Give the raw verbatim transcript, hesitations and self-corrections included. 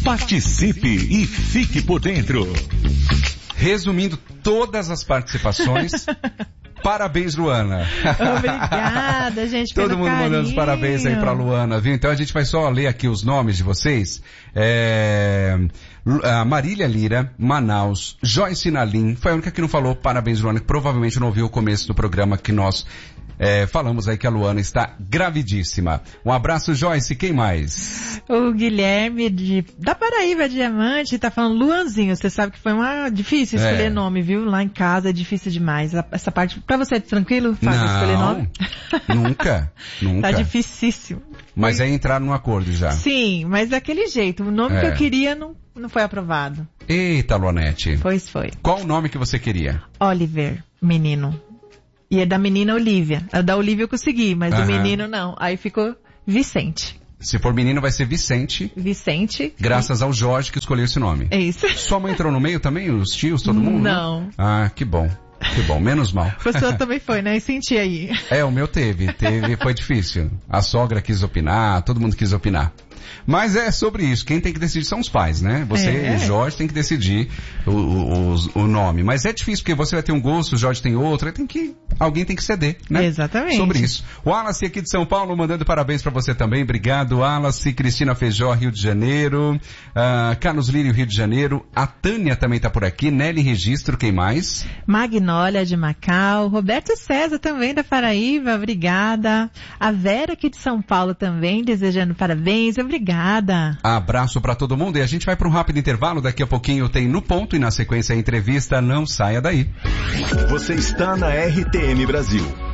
Participe e fique por dentro. Resumindo todas as participações, parabéns, Luana. Obrigada, gente, Todo pelo mundo carinho. mandando os parabéns aí pra Luana, viu? Então a gente vai só ler aqui os nomes de vocês. É... A Marília Lira, Manaus, Joyce Nalim, foi a única que não falou parabéns, Luana, que provavelmente não ouviu o começo do programa que nós é, falamos aí que a Luana está gravidíssima. Um abraço, Joyce, quem mais? O Guilherme de, da Paraíba Diamante tá falando Luanzinho, você sabe que foi uma difícil escolher é. nome, viu? Lá em casa é difícil demais. Essa parte, pra você é tranquilo, Fábio, não, escolher nome? Nunca, nunca. Tá dificíssimo. Mas é entrar num acordo já. Sim, mas daquele jeito, o nome é. que eu queria não, não foi aprovado. Eita, Luanete. Pois foi. Qual o nome que você queria? Oliver, menino. E é da menina Olivia. A da Olivia eu consegui, mas do menino não. Aí ficou Vicente. Se for menino vai ser Vicente. Vicente. Graças ao Jorge que escolheu esse nome. É isso. Sua mãe entrou no meio também? Os tios, todo mundo? Não. Né? Ah, que bom. Que bom, menos mal. O senhor também foi, né? E senti aí. É, o meu teve. Teve, foi difícil. A sogra quis opinar, todo mundo quis opinar. Mas é sobre isso. Quem tem que decidir são os pais, né? Você e é. Jorge tem que decidir o, o, o nome. Mas é difícil, porque você vai ter um gosto, o Jorge tem outro. Aí tem que, alguém tem que ceder, né? Exatamente. Sobre isso. O Wallace aqui de São Paulo mandando parabéns pra você também. Obrigado, Wallace. Cristina Feijó, Rio de Janeiro. Uh, Carlos Lírio, Rio de Janeiro. A Tânia também tá por aqui. Nelly Registro, quem mais? Magnólia de Macau. Roberto César também da Paraíba. Obrigada. A Vera aqui de São Paulo também, desejando parabéns. Obrigada. Abraço pra todo mundo e a gente vai para um rápido intervalo. Daqui a pouquinho tem No Ponto e na sequência a entrevista. Não saia daí. Você está na R T M Brasil.